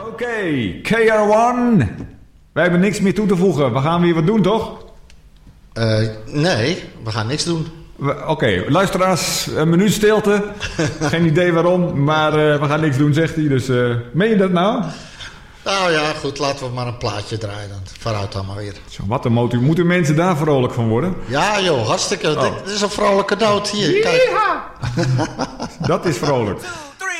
Oké, KR1. Wij hebben niks meer toe te voegen. We gaan weer wat doen, toch? Nee, we gaan niks doen. Oké, luisteraars, een minuut stilte. Geen idee waarom, maar we gaan niks doen, zegt hij. Dus meen je dat nou? Nou ja, goed, laten we maar een plaatje draaien dan. Vooruit dan maar weer. Zo, wat een motie. Moeten mensen daar vrolijk van worden? Ja joh, hartstikke. Dit is een vrolijke noot hier. Kijk. Dat is vrolijk.